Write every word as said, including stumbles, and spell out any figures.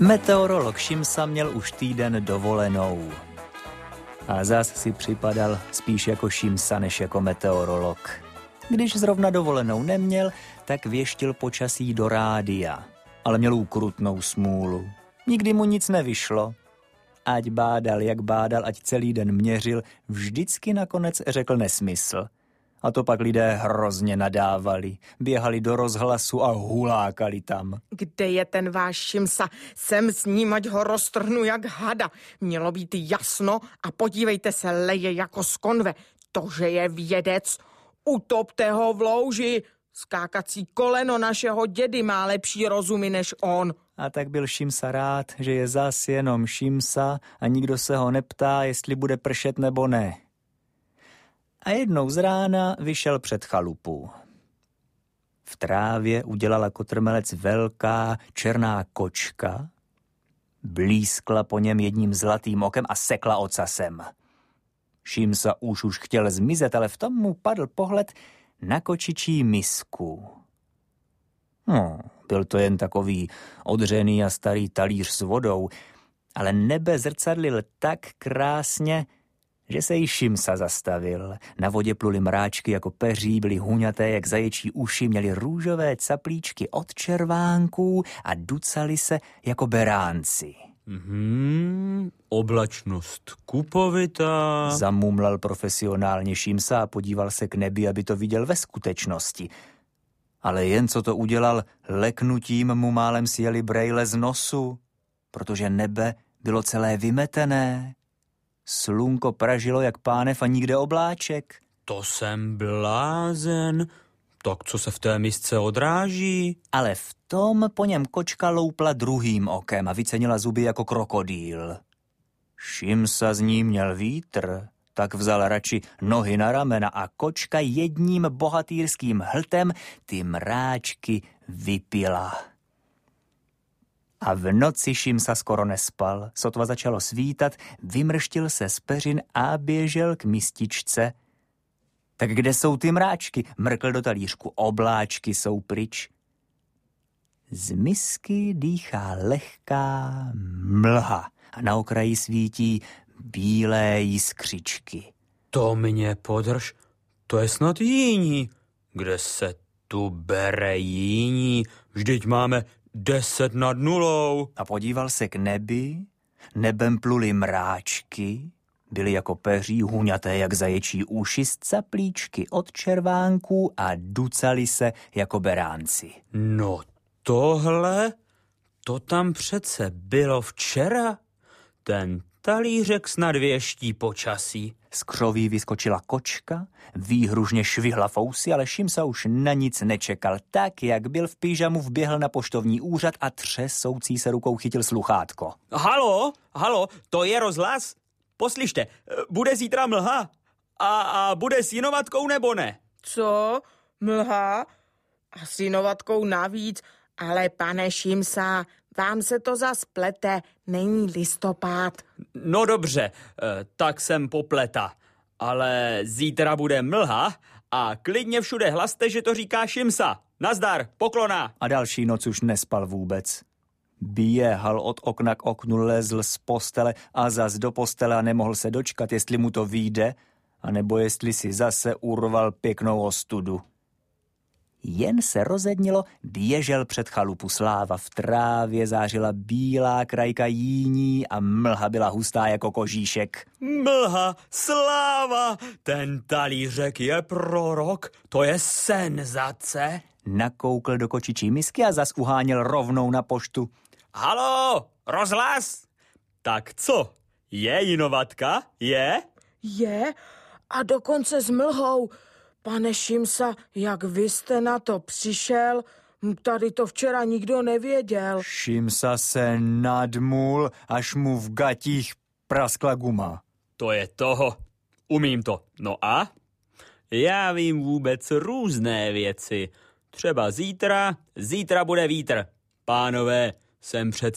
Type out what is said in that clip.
Meteorolog Šimsa měl už týden dovolenou. A zas si připadal spíš jako Šimsa než jako meteorolog. Když zrovna dovolenou neměl, tak věštil počasí do rádia. Ale měl ukrutnou smůlu. Nikdy mu nic nevyšlo. Ať bádal, jak bádal, ať celý den měřil, vždycky nakonec řekl nesmysl. A to pak lidé hrozně nadávali. Běhali do rozhlasu a hulákali tam. Kde je ten váš Šimsa? Sem s ním, ať ho roztrhnu jak hada. Mělo být jasno a podívejte se, leje jako z konve. To, že je vědec, utopte ho v louži. Skákací koleno našeho dědy má lepší rozumy než on. A tak byl Šimsa rád, že je zas jenom Šimsa a nikdo se ho neptá, jestli bude pršet nebo ne. A jednou z rána vyšel před chalupu. V trávě udělala kotrmelec velká černá kočka, blízkla po něm jedním zlatým okem a sekla ocasem. Šimsa už už chtěl zmizet, ale v tom mu padl pohled na kočičí misku. No, byl to jen takový odřený a starý talíř s vodou, ale nebe zrcadlil tak krásně, že se jí Šimsa zastavil. Na vodě pluly mráčky jako peří, byly huňaté jak zaječí uši, měly růžové caplíčky od červánků a ducali se jako beránci. Hmm, oblačnost kupovitá. Zamumlal profesionálně Šimsa a podíval se k nebi, aby to viděl ve skutečnosti. Ale jen co to udělal, leknutím mu málem sjeli brejle z nosu, protože nebe bylo celé vymetené. Slunko pražilo jak pánev a nikde obláček. To jsem blázen. Tak co se v té misce odráží? Ale v tom po něm kočka loupla druhým okem a vycenila zuby jako krokodýl. Šimsa z ní měl vítr, tak vzal radši nohy na ramena a kočka jedním bohatýrským hltem ty mráčky vypila. A v noci Šimsa skoro nespal, sotva začalo svítat, vymrštil se z peřin a běžel k mističce. Tak kde jsou ty mráčky? Mrkl do talířku, obláčky jsou pryč. Z misky dýchá lehká mlha a na okraji svítí bílé jiskřičky. To mě podrž, to je snad jíní. Kde se tu bere jíní? Vždyť máme deset nad nulou. A podíval se k nebi, nebem pluly mráčky, byly jako peří, huňaté jak zaječí uši, z caplíčky od červánků a ducali se jako beránci. No tohle, to tam přece bylo včera. Ten talířek snad věští počasí. Z křoví vyskočila kočka, výhružně švihla fousy, ale Šimsa už na nic nečekal. Tak, jak byl v pyžamu, vběhl na poštovní úřad a třesoucí se rukou chytil sluchátko. Halo, halo, to je rozhlas? Poslyšte, bude zítra mlha? A, a bude s jinovatkou nebo ne? Co? Mlha? A s jinovatkou navíc? Ale pane Šimsa, vám se to zas plete, není listopad. No dobře, tak jsem popleta. Ale zítra bude mlha a klidně všude hlaste, že to říká Šimsa. Nazdar, poklona. A další noc už nespal vůbec. Běhal od okna k oknu, lezl z postele a zas do postele a nemohl se dočkat, jestli mu to vyjde, anebo jestli si zase urval pěknou ostudu. Jen se rozednilo, běžel před chalupu sláva. V trávě zářila bílá krajka jíní a mlha byla hustá jako kožíšek. Mlha, sláva, ten talířek je prorok, to je senzace. Nakoukl do kočičí misky a zas uháněl rovnou na poštu. Halo, rozhlas? Tak co, je jinovatka, je? Je a dokonce s mlhou. Pane Šimsa, jak vy jste na to přišel? Tady to včera nikdo nevěděl. Šimsa se nadmul, až mu v gatích praskla guma. To je toho. Umím to. No a? Já vím vůbec různé věci. Třeba zítra, zítra bude vítr. Pánové, jsem přece